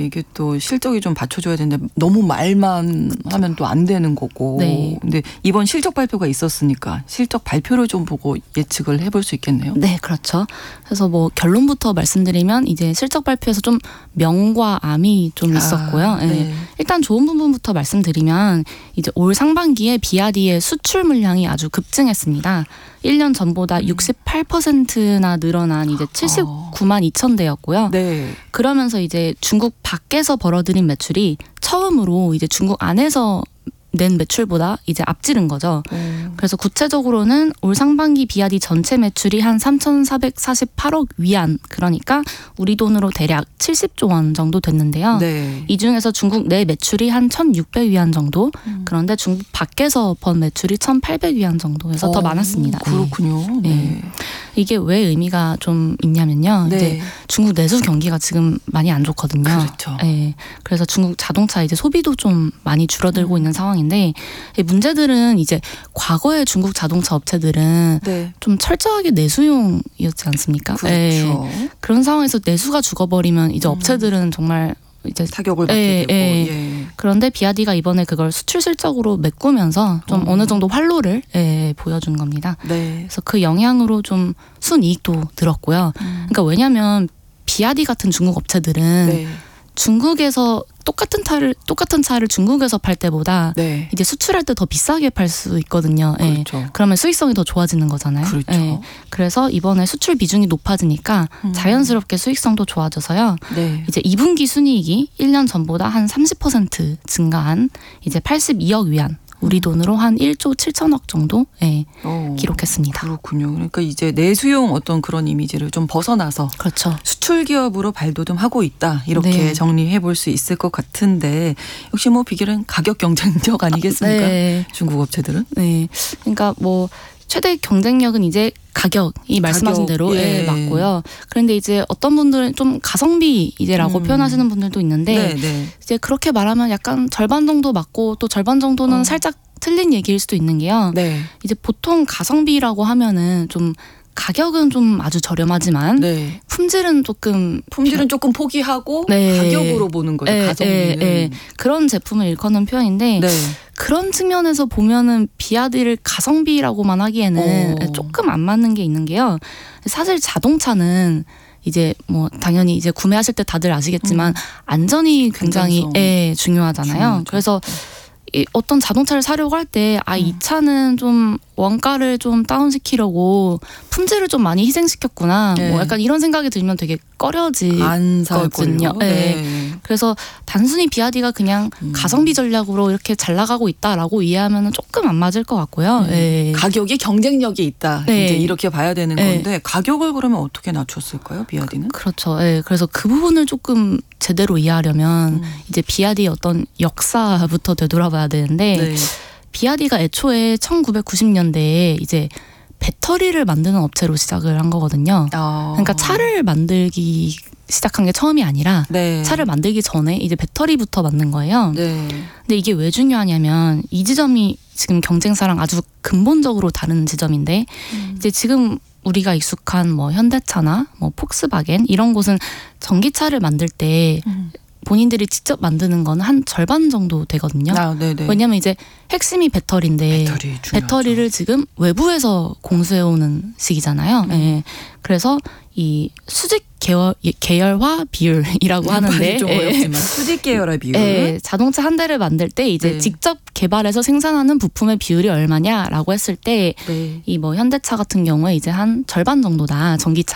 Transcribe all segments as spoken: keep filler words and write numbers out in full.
이게 또 실적이 좀 받쳐줘야 되는데 너무 말만 하면 또 안 되는 거고. 네. 근데 이번 실적 발표가 있었으니까 실적 발표를 좀 보고 예측을 해볼 수 있겠네요. 네, 그렇죠. 그래서 뭐 결론부터 말씀드리면 이제 실적 발표에서 좀 명과 암이 좀 있었고요. 아, 네. 네. 일단 좋은 부분부터 말씀드리면 이제 올 상반기에 비아디의 수출 물량이 아주 급증했습니다. 일 년 전보다 육십팔 퍼센트나 늘어난 이제 칠십구만 이천 대였고요. 네. 그러면서 이제 중국 밖에서 벌어들인 매출이 처음으로 이제 중국 안에서 낸 매출보다 이제 앞지른 거죠. 음. 그래서 구체적으로는 올 상반기 비아디 전체 매출이 한 삼천사백사십팔억 위안, 그러니까 우리 돈으로 대략 칠십조 원 정도 됐는데요. 네. 이 중에서 중국 내 매출이 한 천육백 위안 정도, 음. 그런데 중국 밖에서 번 매출이 천팔백 위안 정도여서 어, 더 많았습니다. 그렇군요. 네. 네. 이게 왜 의미가 좀 있냐면요. 네. 이제 중국 내수 경기가 지금 많이 안 좋거든요. 그렇죠. 네. 그래서 중국 자동차 이제 소비도 좀 많이 줄어들고 음. 있는 상황인데, 이 문제들은 이제 과거의 중국 자동차 업체들은 네. 좀 철저하게 내수용이었지 않습니까? 그렇죠. 네. 그런 상황에서 내수가 죽어버리면 이제 음. 업체들은 정말 이제 타격을 받게 예, 되고. 예. 예. 그런데 비아디가 이번에 그걸 수출 실적으로 메꾸면서 좀 어. 어느 정도 활로를 예, 보여준 겁니다. 네. 그래서 그 영향으로 좀 순이익도 늘었고요. 음. 그러니까 왜냐하면 비아디 같은 중국 업체들은 네. 중국에서 똑같은 차를 똑같은 차를 중국에서 팔 때보다 네. 이제 수출할 때 더 비싸게 팔 수 있거든요. 예. 그렇죠. 그러면 수익성이 더 좋아지는 거잖아요. 그렇죠. 예. 그래서 이번에 수출 비중이 높아지니까 음. 자연스럽게 수익성도 좋아져서요. 네. 이제 이 분기 순이익이 일 년 전보다 한 삼십 퍼센트 증가한 이제 팔십이억 위안, 우리 돈으로 한 일조 칠천억 정도 예, 어, 기록했습니다. 그렇군요. 그러니까 이제 내수용 어떤 그런 이미지를 좀 벗어나서 그렇죠. 수출 기업으로 발돋움하고 있다. 이렇게 네. 정리해 볼 수 있을 것 같은데, 역시 뭐 비결은 가격 경쟁력 아니겠습니까? 네. 중국 업체들은? 네. 그러니까 뭐 최대 경쟁력은 이제 가격이 말씀하신 가격, 대로 예. 예, 맞고요. 그런데 이제 어떤 분들은 좀 가성비 이제라고 음. 표현하시는 분들도 있는데 네, 네. 이제 그렇게 말하면 약간 절반 정도 맞고 또 절반 정도는 어. 살짝 틀린 얘기일 수도 있는 게요. 네. 이제 보통 가성비라고 하면은 좀 가격은 좀 아주 저렴하지만 네. 품질은 조금 품질은 조금 포기하고 네. 가격으로 보는 거죠. 예, 가성비는. 예, 예. 그런 제품을 일컫는 표현인데 네. 그런 측면에서 보면은 비아디를 가성비라고만 하기에는 어. 조금 안 맞는 게 있는 게요. 사실 자동차는 이제 뭐 당연히 이제 구매하실 때 다들 아시겠지만 음. 안전이 굉장히 안전성. 예, 중요하잖아요. 중요하죠. 그래서 이 어떤 자동차를 사려고 할 때 아, 이 음. 차는 좀 원가를 좀 다운시키려고 품질을 좀 많이 희생시켰구나. 네. 뭐 약간 이런 생각이 들면 되게 꺼려지. 안 살 거든요. 걸요. 네. 네. 그래서 단순히 비아디가 그냥 음. 가성비 전략으로 이렇게 잘 나가고 있다라고 이해하면 조금 안 맞을 것 같고요. 네. 예. 가격이 경쟁력이 있다. 네. 이제 이렇게 봐야 되는 네. 건데 가격을 그러면 어떻게 낮췄을까요? 비아디는? 그렇죠. 예. 그래서 그 부분을 조금 제대로 이해하려면 음. 이제 비아디의 어떤 역사부터 되돌아봐야 되는데 네. 비아디가 애초에 천구백구십 년대에 이제 배터리를 만드는 업체로 시작을 한 거거든요. 아. 그러니까 차를 만들기 시작한 게 처음이 아니라 네. 차를 만들기 전에 이제 배터리부터 만든 거예요. 네. 근데 이게 왜 중요하냐면 이 지점이 지금 경쟁사랑 아주 근본적으로 다른 지점인데 음. 이제 지금 우리가 익숙한 뭐 현대차나 뭐 폭스바겐 이런 곳은 전기차를 만들 때 음. 본인들이 직접 만드는 건 한 절반 정도 되거든요. 아, 네네. 왜냐면 이제 핵심이 배터리인데 배터리 중요하죠. 배터리를 지금 외부에서 공수해오는 시기잖아요. 음. 예. 그래서 이 수직 계열, 계열화 비율이라고 하는데 좀 예. 어렵지만 수직 계열의 비율. 예, 자동차 한 대를 만들 때 이제 네. 직접 개발해서 생산하는 부품의 비율이 얼마냐라고 했을 때 네. 이 뭐 현대차 같은 경우에 이제 한 절반 정도다.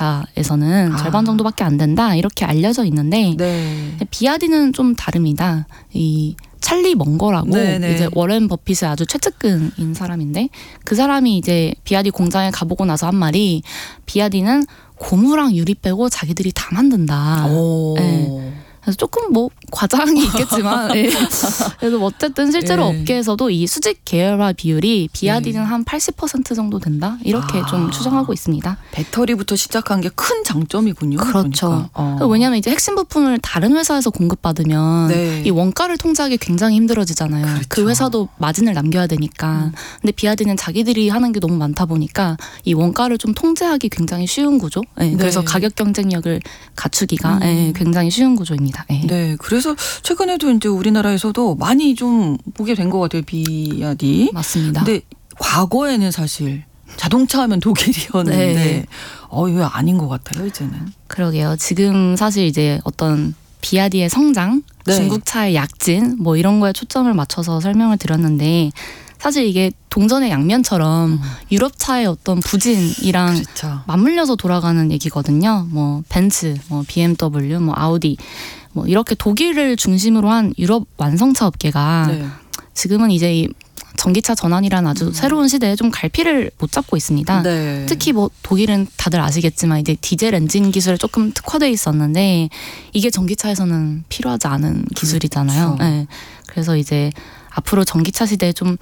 전기차에서는 아. 절반 정도밖에 안 된다. 이렇게 알려져 있는데 네. 비아디는 좀 다릅니다. 이 찰리 멍거라고 네네. 이제 워렌 버핏의 아주 최측근인 사람인데 그 사람이 이제 비아디 공장에 가보고 나서 한 말이 비아디는 고무랑 유리 빼고 자기들이 다 만든다. 오. 예. 그래서 조금 뭐 과장이 있겠지만 예. 그래도 뭐 어쨌든 실제로 예. 업계에서도 이 수직 계열화 비율이 비아디는 예. 한 팔십 퍼센트 정도 된다 이렇게 아. 좀 추정하고 있습니다. 배터리부터 시작한 게 큰 장점이군요. 그렇죠. 그러니까. 어. 왜냐하면 이제 핵심 부품을 다른 회사에서 공급받으면 네. 이 원가를 통제하기 굉장히 힘들어지잖아요. 그렇죠. 그 회사도 마진을 남겨야 되니까. 음. 근데 비아디는 자기들이 하는 게 너무 많다 보니까 이 원가를 좀 통제하기 굉장히 쉬운 구조. 예, 네. 그래서 가격 경쟁력을 갖추기가 음. 예, 굉장히 쉬운 구조입니다. 있습니다. 예. 네, 그래서 최근에도 이제 우리나라에서도 많이 좀 보게 된 것 같아요. 비아디. 맞습니다. 근데 과거에는 사실 자동차 하면 독일이었는데 네. 어, 왜 아닌 것 같아요, 이제는. 그러게요. 지금 사실 이제 어떤 비아디의 성장, 네. 중국차의 약진 뭐 이런 거에 초점을 맞춰서 설명을 드렸는데 사실 이게 동전의 양면처럼 음. 유럽차의 어떤 부진이랑 그렇죠. 맞물려서 돌아가는 얘기거든요. 뭐 벤츠, 뭐 비엠더블유, 뭐 아우디 뭐 이렇게 독일을 중심으로 한 유럽 완성차 업계가 네. 지금은 이제 이 전기차 전환이라는 아주 음. 새로운 시대에 좀 갈피를 못 잡고 있습니다. 네. 특히 뭐 독일은 다들 아시겠지만 이제 디젤 엔진 기술에 조금 특화돼 있었는데 이게 전기차에서는 필요하지 않은 기술이잖아요. 그렇죠. 네. 그래서 이제 앞으로 전기차 시대에 좀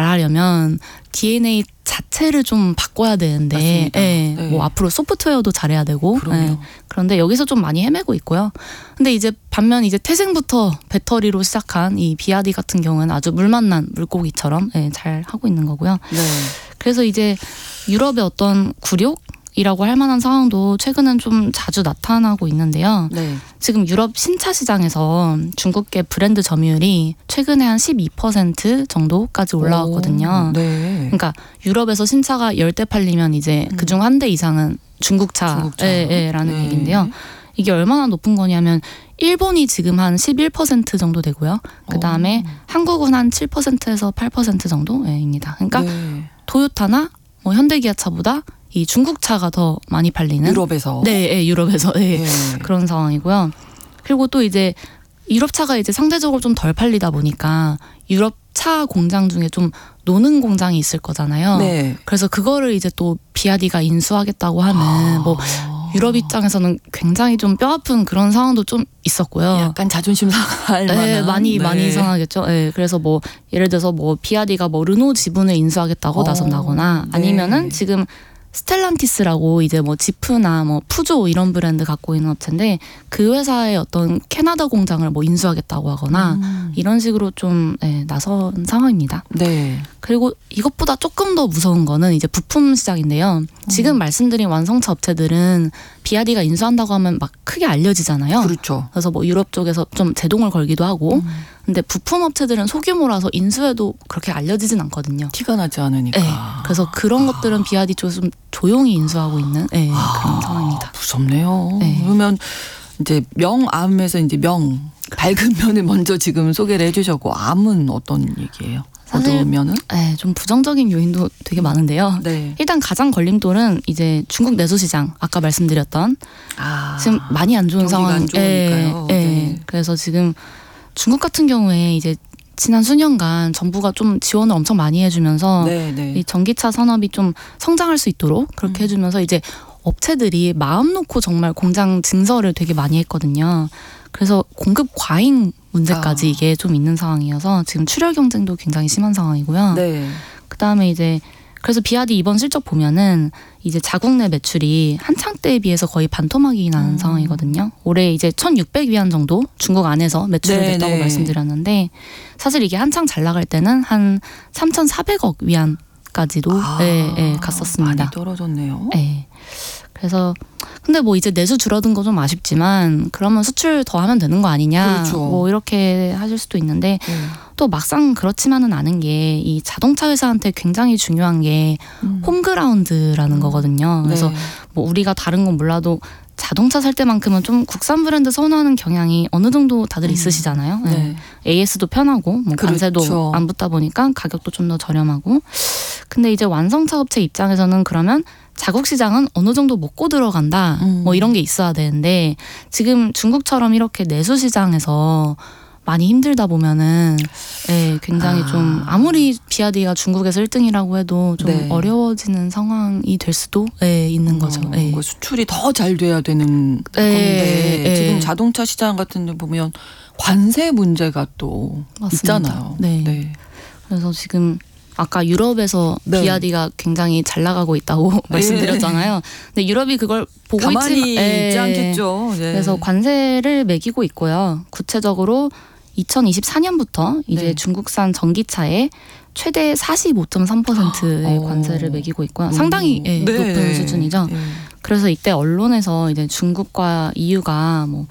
잘하려면 디엔에이 자체를 좀 바꿔야 되는데 맞습니다. 예, 네. 뭐 앞으로 소프트웨어도 잘해야 되고 그럼요. 예, 그런데 여기서 좀 많이 헤매고 있고요. 근데 이제 반면 이제 태생부터 배터리로 시작한 이 비아디 같은 경우는 아주 물 만난 물고기처럼 예, 잘 하고 있는 거고요. 네. 그래서 이제 유럽의 어떤 굴욕 이라고 할 만한 상황도 최근엔 좀 자주 나타나고 있는데요. 네. 지금 유럽 신차 시장에서 중국계 브랜드 점유율이 최근에 한 십이 퍼센트 정도까지 올라왔거든요. 오, 네. 그러니까 유럽에서 신차가 열 대 팔리면 이제 음. 그중 한 대 이상은 중국차라는 중국차. 예, 네. 얘기인데요. 이게 얼마나 높은 거냐면 일본이 지금 한 십일 퍼센트 정도 되고요. 그다음에 오. 한국은 한 칠 퍼센트에서 팔 퍼센트 정도입니다. 그러니까 네. 토요타나 뭐 현대기아차보다 이 중국차가 더 많이 팔리는 유럽에서. 네, 예, 유럽에서 예, 네. 그런 상황이고요. 그리고 또 이제 유럽차가 이제 상대적으로 좀 덜 팔리다 보니까 유럽차 공장 중에 좀 노는 공장이 있을 거잖아요. 네. 그래서 그거를 이제 또 비아디가 인수하겠다고 하는 아. 뭐 유럽 입장에서는 굉장히 좀 뼈아픈 그런 상황도 좀 있었고요. 약간 자존심 상할 만한. 네, 많이 네. 많이 상하겠죠. 네, 그래서 뭐 예를 들어서 뭐 비아디가 뭐 르노 지분을 인수하겠다고 어, 나선다거나 아니면은 네. 지금 스텔란티스라고 이제 뭐 지프나 뭐 푸조 이런 브랜드 갖고 있는 업체인데 그 회사의 어떤 캐나다 공장을 뭐 인수하겠다고 하거나 음. 이런 식으로 좀 네, 나선 상황입니다. 네. 그리고 이것보다 조금 더 무서운 거는 이제 부품 시장인데요. 지금 음. 말씀드린 완성차 업체들은 비아디가 인수한다고 하면 막 크게 알려지잖아요. 그렇죠. 그래서 뭐 유럽 쪽에서 좀 제동을 걸기도 하고 음. 근데 부품 업체들은 소규모라서 인수해도 그렇게 알려지진 않거든요. 티가 나지 않으니까. 네, 그래서 그런 것들은 비아디 쪽에서 좀 조용히 인수하고 있는 네, 그런 상황입니다. 무섭네요. 네. 그러면 이제 명암에서 이제 명 밝은 면을 먼저 지금 소개를 해주셨고 암은 어떤 얘기예요? 사실- 어두운 면은? 네, 좀 부정적인 요인도 되게 많은데요. 네. 일단 가장 걸림돌은 이제 중국 내수시장 아까 말씀드렸던 아. 지금 많이 안 좋은 경기가 상황. 안 좋으니까요. 예, 예. 네. 그래서 지금 중국 같은 경우에 이제 지난 수년간 정부가 좀 지원을 엄청 많이 해주면서 네, 네. 이 전기차 산업이 좀 성장할 수 있도록 그렇게 음. 해주면서 이제 업체들이 마음 놓고 정말 공장 증설을 되게 많이 했거든요. 그래서 공급 과잉 문제까지 아. 이게 좀 있는 상황이어서 지금 출혈 경쟁도 굉장히 심한 상황이고요. 네. 그다음에 이제 그래서 비아디 이번 실적 보면은 이제 자국 내 매출이 한창 때에 비해서 거의 반토막이 나는 음. 상황이거든요. 올해 이제 천육백 위안 정도 중국 안에서 매출을 네, 냈다고 네. 말씀드렸는데 사실 이게 한창 잘 나갈 때는 한 삼천사백억 위안까지도 아, 예, 예, 갔었습니다. 많이 떨어졌네요. 예. 그래서 근데 뭐 이제 내수 줄어든 거 좀 아쉽지만 그러면 수출 더 하면 되는 거 아니냐 그렇죠. 뭐 이렇게 하실 수도 있는데 네. 또 막상 그렇지만은 않은 게 이 자동차 회사한테 굉장히 중요한 게 음. 홈그라운드라는 음. 거거든요. 그래서 네. 뭐 우리가 다른 건 몰라도 자동차 살 때만큼은 좀 국산 브랜드 선호하는 경향이 어느 정도 다들 음. 있으시잖아요. 네. 네. 에이에스도 편하고 뭐 관세도 그렇죠. 안 붙다 보니까 가격도 좀 더 저렴하고. 근데 이제 완성차 업체 입장에서는 그러면 자국 시장은 어느 정도 먹고 들어간다. 음. 뭐 이런 게 있어야 되는데 지금 중국처럼 이렇게 내수 시장에서 많이 힘들다 보면은 예, 굉장히 아. 좀 아무리 비아디가 중국에서 일 등이라고 해도 좀 네. 어려워지는 상황이 될 수도 예, 있는 거죠. 어, 예. 그 수출이 더 잘 돼야 되는 예, 건데 예. 지금 자동차 시장 같은 데 보면 관세 문제가 또 맞습니다. 있잖아요. 네. 네. 그래서 지금 아까 유럽에서 네. 비아디가 굉장히 잘 나가고 있다고 말씀드렸잖아요. 근데 유럽이 그걸 보고 가만히 있지, 예. 있지 않겠죠. 네. 그래서 관세를 매기고 있고요. 구체적으로 이천이십사 년부터 이제 네. 중국산 전기차에 최대 사십오 점 삼 퍼센트의 어. 관세를 매기고 있고요. 상당히 예, 네. 높은 수준이죠. 네. 그래서 이때 언론에서 이제 중국과 이유가 뭐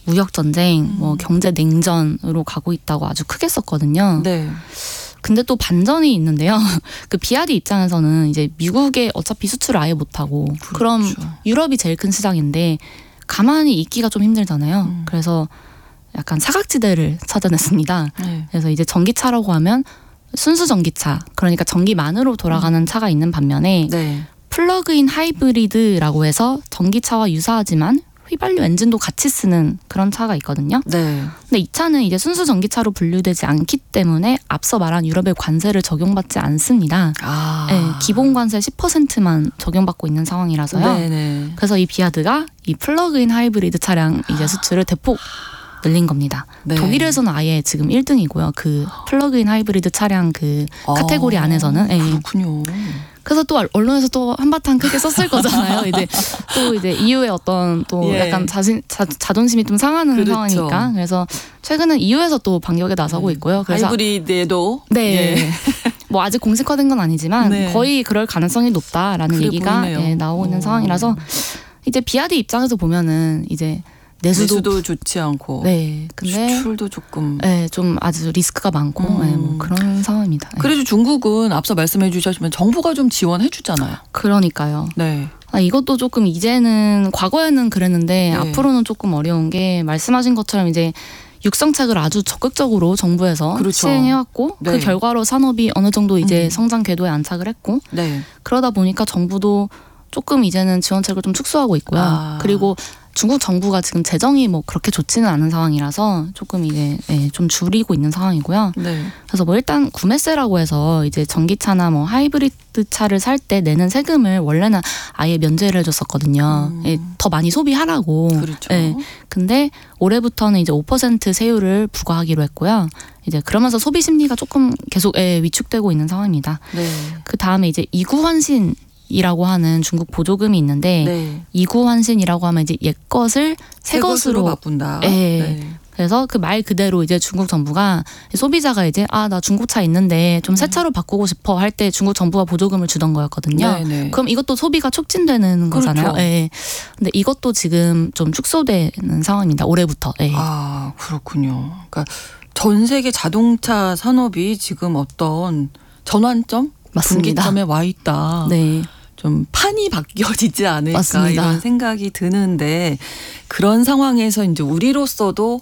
무역 전쟁, 음. 뭐 경제 냉전으로 가고 있다고 아주 크게 썼거든요. 네. 근데 또 반전이 있는데요. 그 비아디 입장에서는 이제 미국에 어차피 수출을 아예 못하고 그렇죠. 그럼 유럽이 제일 큰 시장인데 가만히 있기가 좀 힘들잖아요. 음. 그래서 약간 사각지대를 찾아냈습니다. 네. 그래서 이제 전기차라고 하면 순수 전기차, 그러니까 전기만으로 돌아가는 음. 차가 있는 반면에 네. 플러그인 하이브리드라고 해서 전기차와 유사하지만 휘발유 엔진도 같이 쓰는 그런 차가 있거든요. 네. 근데 이 차는 이제 순수 전기차로 분류되지 않기 때문에 앞서 말한 유럽의 관세를 적용받지 않습니다. 아. 네, 기본 관세 십 퍼센트만 적용받고 있는 상황이라서요. 네네. 그래서 이 비아드가 이 플러그인 하이브리드 차량 이제 수출을 대폭 늘린 겁니다. 네. 독일에서는 아예 지금 일 등이고요. 그 플러그인 하이브리드 차량 그 카테고리 아, 안에서는. 예. 그렇군요. 그래서 또 언론에서 또 한바탕 크게 썼을 거잖아요. 이제 또 이제 이유의 어떤 또 예. 약간 자신 자, 자존심이 좀 상하는 그렇죠. 상황이니까. 그래서 최근에 이유에서 또 반격에 나서고 있고요. 그래서 하이브리드에도 네. 예. 뭐 아직 공식화된 건 아니지만 네. 거의 그럴 가능성이 높다라는 그래 얘기가 보이네요. 예, 나오고 있는 오. 상황이라서 이제 비아디 입장에서 보면은 이제 내수도, 내수도 좋지 않고 네. 근데 수출도 조금. 네, 좀 아주 리스크가 많고 음. 네, 뭐 그런 상황입니다. 네. 그래도 중국은 앞서 말씀해 주셨지만 정부가 좀 지원해 주잖아요. 그러니까요. 네. 아, 이것도 조금 이제는 과거에는 그랬는데 네. 앞으로는 조금 어려운 게 말씀하신 것처럼 이제 육성책을 아주 적극적으로 정부에서 그렇죠. 시행해왔고 네. 그 결과로 산업이 어느 정도 이제 음. 성장 궤도에 안착을 했고 네. 그러다 보니까 정부도 조금 이제는 지원책을 좀 축소하고 있고요. 아. 그리고 중국 정부가 지금 재정이 뭐 그렇게 좋지는 않은 상황이라서 조금 이제 예, 좀 줄이고 있는 상황이고요. 네. 그래서 뭐 일단 구매세라고 해서 이제 전기차나 뭐 하이브리드 차를 살 때 내는 세금을 원래는 아예 면제를 해줬었거든요. 음. 예, 더 많이 소비하라고. 그렇죠. 예, 근데 올해부터는 이제 오 퍼센트 세율을 부과하기로 했고요. 이제 그러면서 소비 심리가 조금 계속 예, 위축되고 있는 상황입니다. 네. 그 다음에 이제 이구환신 이라고 하는 중국 보조금이 있는데 네. 이구환신이라고 하면 이제 옛 것을 새 것으로 바꾼다. 예. 네. 그래서 그 말 그대로 이제 중국 정부가 소비자가 이제 아 나 중고차 있는데 좀 새 차로 바꾸고 싶어 할 때 중국 정부가 보조금을 주던 거였거든요. 네, 네. 그럼 이것도 소비가 촉진되는 거잖아요. 그렇죠. 예. 근데 이것도 지금 좀 축소되는 상황입니다. 올해부터. 예. 아, 그렇군요. 그러니까 전 세계 자동차 산업이 지금 어떤 전환점, 맞습니다. 분기점에 와 있다. 네. 좀 판이 바뀌어지지 않을까 맞습니다. 이런 생각이 드는데 그런 상황에서 이제 우리로서도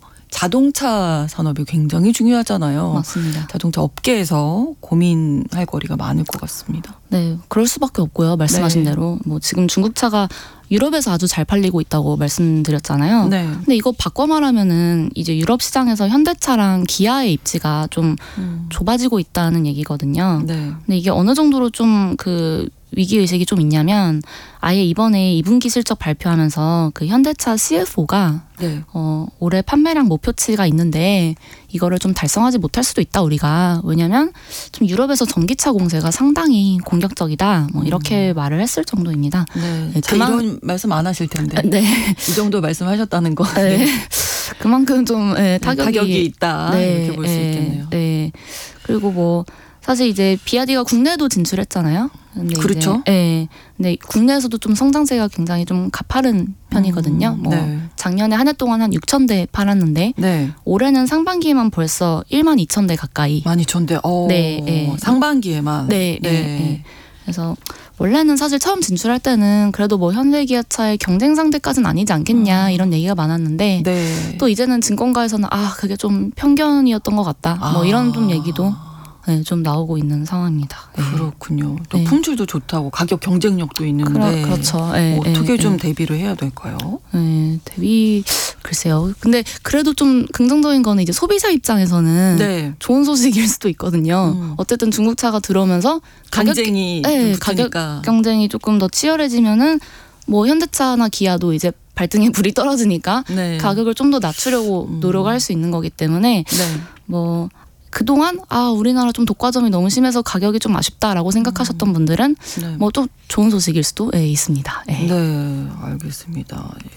자동차 산업이 굉장히 중요하잖아요. 맞습니다. 자동차 업계에서 고민할 거리가 많을 것 같습니다. 네, 그럴 수밖에 없고요. 말씀하신 네. 대로 뭐 지금 중국차가 유럽에서 아주 잘 팔리고 있다고 말씀드렸잖아요. 네. 근데 이거 바꿔 말하면은 이제 유럽 시장에서 현대차랑 기아의 입지가 좀 음. 좁아지고 있다는 얘기거든요. 네. 근데 이게 어느 정도로 좀 그 위기 의식이 좀 있냐면 아예 이번에 이 분기 실적 발표하면서 그 현대차 씨에프오가 네. 어, 올해 판매량 목표치가 있는데 이거를 좀 달성하지 못할 수도 있다 우리가. 왜냐면 좀 유럽에서 전기차 공세가 상당히 공격적이다. 뭐 이렇게 음. 말을 했을 정도입니다. 네. 네, 자, 그만- 이런 말씀 안 하실 텐데 네. 이 정도 말씀하셨다는 거 네. 네. 그만큼 좀 예, 타격이, 타격이 있다 네, 이렇게 볼 수 예, 있겠네요. 네. 그리고 뭐 사실 이제 비아디가 국내도 진출했잖아요. 근데 그렇죠. 이제, 예. 근데 국내에서도 좀 성장세가 굉장히 좀 가파른 편이거든요. 음, 뭐 네. 작년에 한 해 동안 한 육천 대 팔았는데 네. 올해는 상반기에만 벌써 일만 이천 대 가까이. 만 이천 대. 어, 네, 네. 상반기에만. 네, 네, 네. 그래서 원래는 사실 처음 진출할 때는 그래도 뭐 현대기아차의 경쟁 상대까지는 아니지 않겠냐 음. 이런 얘기가 많았는데 네. 또 이제는 증권가에서는 아 그게 좀 편견이었던 것 같다. 뭐 아. 이런 좀 얘기도 네, 좀 나오고 있는 상황입니다. 네. 그렇군요. 또 네. 품질도 좋다고 가격 경쟁력도 있는데 그러, 그렇죠. 네, 뭐 어떻게 네, 좀 네. 대비를 해야 될까요? 네, 대비 글쎄요. 근데 그래도 좀 긍정적인 거는 이제 소비자 입장에서는 네. 좋은 소식일 수도 있거든요. 음. 어쨌든 중국차가 들어오면서 가격 경쟁이 네, 좀 가격 붙으니까. 경쟁이 조금 더 치열해지면은 뭐 현대차나 기아도 이제 발등에 불이 떨어지니까 네. 가격을 좀 더 낮추려고 음. 노력할 수 있는 거기 때문에 네. 뭐 그동안 아 우리나라 좀 독과점이 너무 심해서 가격이 좀 아쉽다라고 생각하셨던 분들은 네. 뭐 또 좋은 소식일 수도 예, 있습니다. 예. 네, 알겠습니다. 예.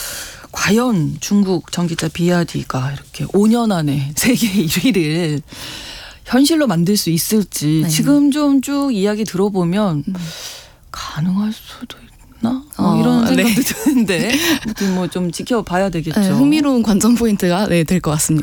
과연 중국 전기차 비아디가 이렇게 오 년 안에 세계 일 위를 현실로 만들 수 있을지 네. 지금 좀 쭉 이야기 들어보면 음. 가능할 수도 뭐 어, 이런 생각도 네. 드는데 아무튼 뭐 좀 지켜봐야 되겠죠. 네, 흥미로운 관전 포인트가 네, 될 것 같습니다.